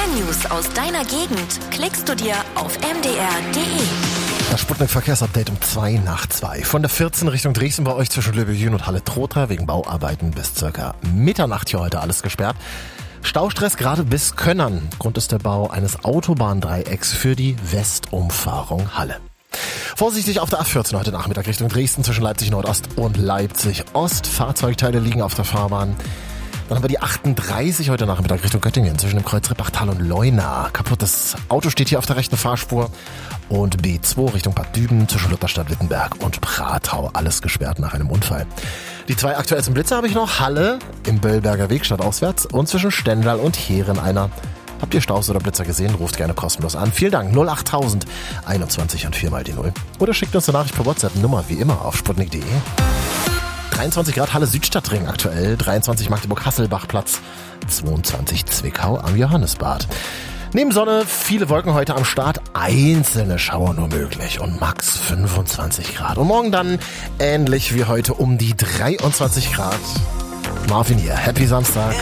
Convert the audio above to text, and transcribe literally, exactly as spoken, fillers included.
Verkehr-News aus deiner Gegend klickst du dir auf m d r punkt d e. Das Sputnik-Verkehrsupdate um zwei nach zwei. Von der vierzehn Richtung Dresden bei euch zwischen Löbejün und Halle-Trotha wegen Bauarbeiten bis circa Mitternacht hier heute alles gesperrt. Staustress gerade bis Könnern. Grund ist der Bau eines Autobahndreiecks für die Westumfahrung Halle. Vorsichtig auf der A vierzehn heute Nachmittag Richtung Dresden zwischen Leipzig Nordost und Leipzig Ost. Fahrzeugteile liegen auf der Fahrbahn. Dann haben wir die achtunddreißig heute Nachmittag Richtung Göttingen zwischen dem Kreuz Rippachtal und Leuna. Kaputtes Auto steht hier auf der rechten Fahrspur. Und B zwei Richtung Bad Düben zwischen Lutherstadt, Wittenberg und Pratau. Alles gesperrt nach einem Unfall. Die zwei aktuellsten Blitze habe ich noch. Halle im Böllberger Weg stadtauswärts und zwischen Stendal und Heeren einer. Habt ihr Staus oder Blitzer gesehen? Ruft gerne kostenlos an. Vielen Dank. null acht tausend einundzwanzig und viermal die Null. Oder schickt uns eine Nachricht per WhatsApp. Nummer wie immer auf sputnik punkt d e. dreiundzwanzig Grad Halle Südstadtring aktuell. dreiundzwanzig Magdeburg-Hasselbach-Platz. zweiundzwanzig Zwickau am Johannesbad. Neben Sonne viele Wolken heute am Start, einzelne Schauer nur möglich und max fünfundzwanzig Grad. Und morgen dann ähnlich wie heute um die dreiundzwanzig Grad. Marvin hier, Happy Samstag.